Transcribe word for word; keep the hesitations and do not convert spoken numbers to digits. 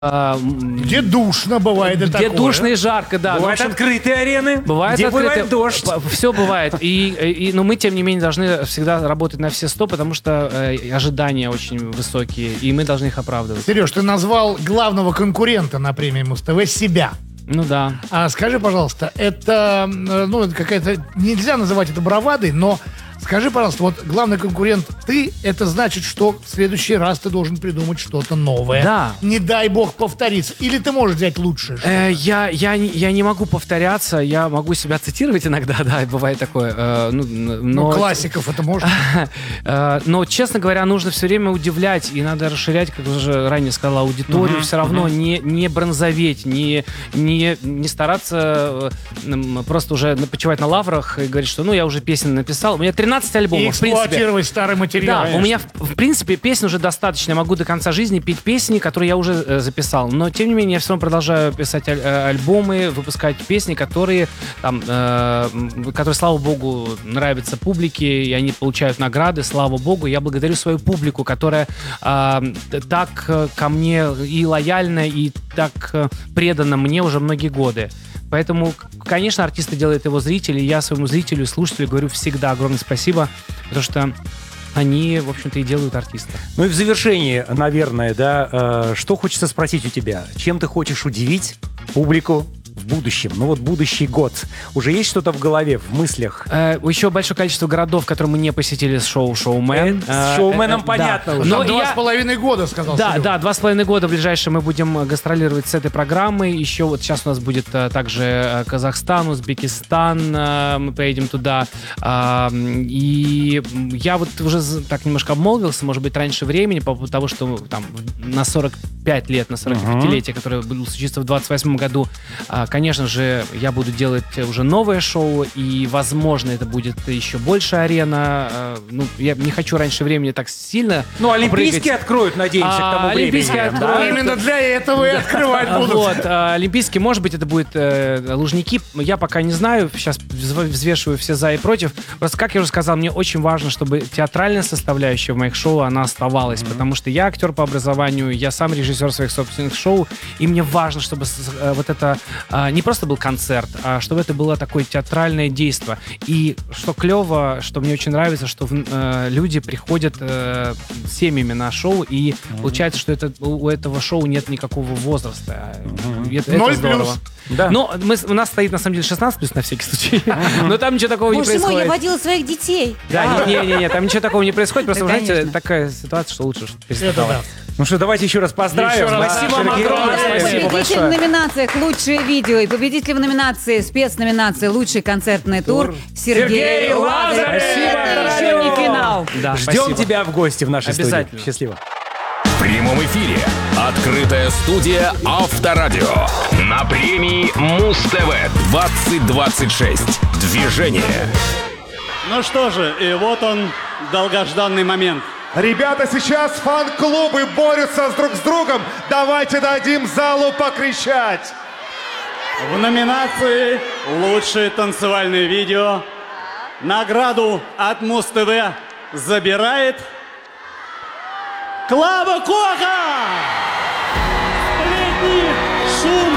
Где душно бывает, и где такое. душно и жарко, да. Бывают ну, общем, открытые арены, бывает где открытые, бывает дождь. Все бывает. И, и, но мы, тем не менее, должны всегда работать на все сто, потому что э, ожидания очень высокие, и мы должны их оправдывать. Сереж, ты назвал главного конкурента на премии Муз-ТВ себя. Ну да. А скажи, пожалуйста, это, ну, это какая-то... Нельзя называть это бравадой, но... Скажи, пожалуйста, вот главный конкурент ты, это значит, что в следующий раз ты должен придумать что-то новое. Да. Не дай бог повториться. Или ты можешь взять лучшее? Э, я, я, не- я не могу повторяться, я могу себя цитировать иногда, да, бывает такое. э, ну, н- Ну, но, классиков это можно. э, но, честно говоря, нужно все время удивлять, и надо расширять, как уже ранее сказала, аудиторию, все равно не, не бронзоветь, не, не, не стараться э, м, просто уже почивать на лаврах и говорить, что ну я уже песни написал. У меня тринадцать И альбомов, в принципе. эксплуатировать старый материал. Да, у меня, в, в принципе, песен уже достаточно. Я могу до конца жизни петь песни, которые я уже э, записал. Но, тем не менее, я все равно продолжаю писать аль- э, альбомы, выпускать песни, которые, там, э, м, которые, слава богу, нравятся публике, и они получают награды, слава богу. Я благодарю свою публику, которая э, так э, ко мне и лояльна, и так э, предана мне уже многие годы. Поэтому, конечно, артисты делают его зрители. Я своему зрителю и слушателю говорю всегда огромное спасибо, потому что они, в общем-то, и делают артиста. Ну и в завершении, наверное, да, э, что хочется спросить у тебя? Чем ты хочешь удивить публику в будущем? Ну вот будущий год. Уже есть что-то в голове, в мыслях? Э, еще большое количество городов, которые мы не посетили с шоу «Шоумен». Э, с «Шоуменом» понятно уже. Но Там два я- с половиной года, сказал Да, Серега. да, два с половиной года в ближайшее мы будем гастролировать с этой программой. Еще вот сейчас у нас будет а, также а, Казахстан, Узбекистан, а, мы поедем туда. А, и я вот уже з- так немножко обмолвился, может быть, раньше времени, по поводу того, что там на сорок пять лет, на сорок пятилетие, которое будет случиться в двадцать восьмом году, а, конечно же, я буду делать уже новое шоу, и, возможно, это будет еще больше арена. А, ну, я не хочу раньше времени так сильно Ну, Олимпийские прыгать. откроют, надеемся, А, к тому времени. Олимпийские Да? откроют. Именно для этого и открывать будут. Вот, а, Олимпийский, может быть, это будет э, Лужники. Я пока не знаю, сейчас взв- взвешиваю все за и против. Просто, как я уже сказал, мне очень важно, чтобы театральная составляющая в моих шоу, она оставалась, потому что я актер по образованию, я сам режиссер своих собственных шоу, и мне важно, чтобы с- э, вот это а, не просто был концерт, а чтобы это было такое театральное действо. И что клево, что мне очень нравится, что в- э, люди приходят э, с семьями на шоу, и получается, что это, у этого шоу нет никакого возраста. Это, это Ноль здорово. плюс. Да. Но мы, у нас стоит на самом деле шестнадцать плюс на всякий случай. Но там ничего такого не Боже мой, я происходит. водила своих детей. Да, не-не-не, там ничего такого не происходит. Просто, Да, вы знаете, конечно. такая ситуация, что лучше Это перестала. да. Ну что, давайте еще раз поздравим. Еще раз. Да, Спасибо вам Сергей огромное. Лазарев. Спасибо Победитель большое. в номинациях «Лучшее видео» и победитель в номинации, спецноминации «Лучший концертный тур» Сергей Сергей Лазарев. Лазарев. Это еще не финал. Да, Ждем спасибо. тебя в гости в нашей студии. Обязательно. Счастливо. В прямом эфире открытая студия Авторадио на премии Муз-ТВ двадцать двадцать шесть. Движение. Ну что же, и вот он, долгожданный момент. Ребята, сейчас фан-клубы борются с друг с другом. Давайте дадим залу покричать. В номинации «Лучшее танцевальное видео» награду от Муз-ТВ забирает Клава Кока! Сплетни, шум